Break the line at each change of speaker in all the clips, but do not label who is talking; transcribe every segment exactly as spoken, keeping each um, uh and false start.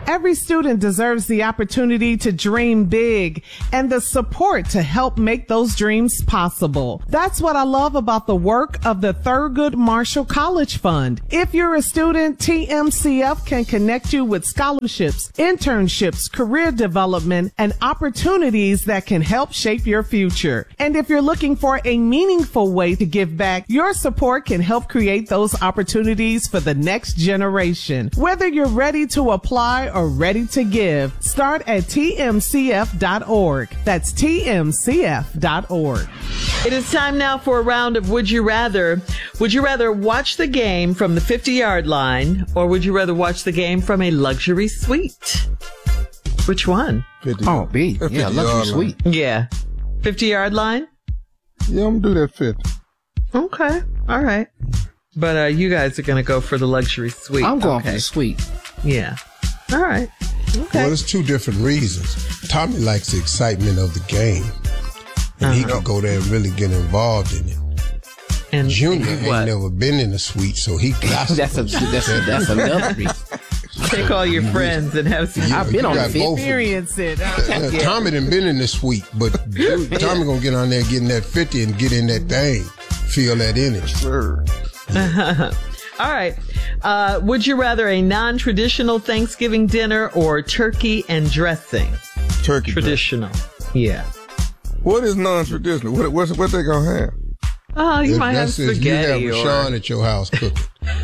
Every student deserves the opportunity to dream big and the support to help make those dreams possible. That's what I love about the work of the Thurgood Marshall College Fund. If you're a student, T M C F can connect you with scholarships, internships, career development, and opportunities that can help shape your future. And if you're looking for a meaningful way to give back, your support can help create those opportunities for the next generation. Whether you're ready to apply or ready to give, start at T M C F dot org. That's T M C F dot org.
It is time now for a round of Would You Rather. Would you rather watch the game from the fifty-yard line, or would you rather watch the game from a luxury suite? Which one?
fifty.
Oh, B. Yeah, luxury suite.
Yeah. fifty-yard line?
Yeah, I'm going to do that fifty.
Okay. All right. But uh, you guys are going to go for the luxury suite.
I'm going
okay.
for the suite.
Yeah. All right. Okay.
Well, there's two different reasons. Tommy likes the excitement of the game, and uh-huh. he can go there and really get involved in it.
And
Junior
and
ain't
what?
never been in a suite, so he got
that's a that's a, that's another reason.
Take all your friends and have some.
Yeah,
I've been on the
experience it.
Uh, Tommy done been in the suite, but dude, Tommy gonna get on there, getting that fifty, and get in that thing, feel that energy.
Sure.
All right. Uh, would you rather a non-traditional Thanksgiving dinner or turkey and dressing?
Turkey.
Traditional. Yeah.
What is non-traditional? What what's, what they gonna have?
Oh, you
If
might have
that's if
spaghetti
you have
or.
Rashawn at your house cooking.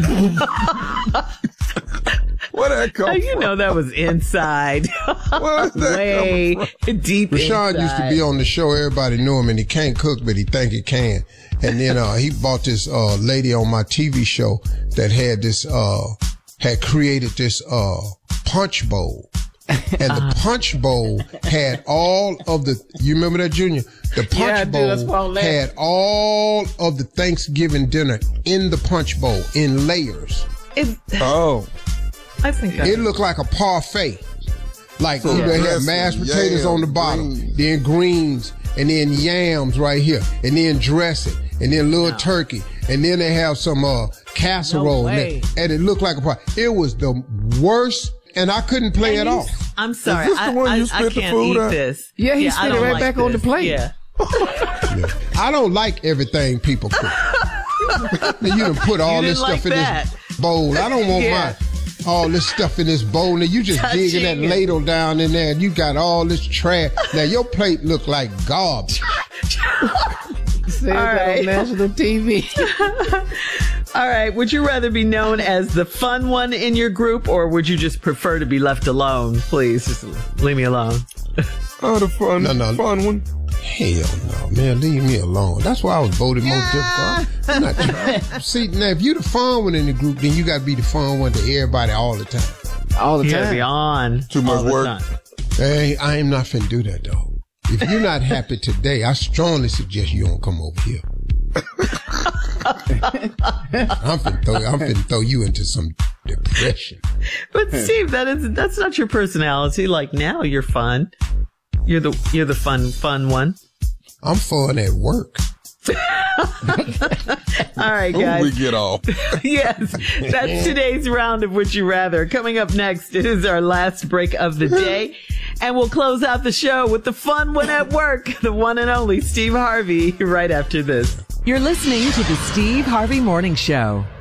Where that come
Oh,
from?
you know that was inside.
Where is that
Way
coming from?
deep
Rashawn
inside.
used to be on the show. Everybody knew him, and he can't cook, but he think he can. And then uh, he bought this uh, lady on my T V show that had this uh, had created this uh, punch bowl, and the punch bowl had all of the. You remember that, Junior? The punch
Yeah, I do. That's why I
bowl
laughed.
had all of the Thanksgiving dinner in the punch bowl in layers.
It,
Oh.
I think that.
It looked like a parfait. Like
So
you know, they had
dressing,
mashed potatoes
yams,
on the bottom,
greens.
then greens, and then yams right here, and then dressing, and then little
No.
turkey, and then they have some uh, casserole,
No
and,
way.
it- and it looked like a pie. It was the worst, and I couldn't play it
And you-
off.
I'm sorry.
Is this the
I,
one
I,
you
I
spit the
can't
food
eat
out?
this.
Yeah, he
I
spit it
don't
right
like
back on the
this.
plate.
Yeah.
Yeah. I don't like everything people cook. Now, you done put all
You
this
didn't
stuff
like
in
that.
this bowl. I don't want
Yeah.
my all this stuff in this bowl. Now you just
Touching
digging that
it.
ladle down in there, and you got all this trash. Now your plate look like garbage.
Say
All
that
right.
on national T V.
All right. Would you rather be known as the fun one in your group, or would you just prefer to be left alone? Please, just leave me alone.
Oh, the fun,
No, no.
fun one.
Hell no, man. Leave me alone. That's why I was voted most difficult. I'm not trying. See, now if you the fun one in the group, then you got to be the fun one to everybody all the time.
All the
You gotta
time.
be on.
Too much
all the
work.
time.
Hey, I am not finna do that, though. If you're not happy today, I strongly suggest you don't come over here. I'm finna throw, I'm finna throw you into some depression.
But Steve, that is that's not your personality. Like now, you're fun. You're the you're the fun fun one.
I'm fun at work.
All right,
Who
guys.
we get off?
Yes, that's today's round of Would You Rather. Coming up next is our last break of the day. And we'll close out the show with the fun one at work, the one and only Steve Harvey, right after this.
You're listening to the Steve Harvey Morning Show.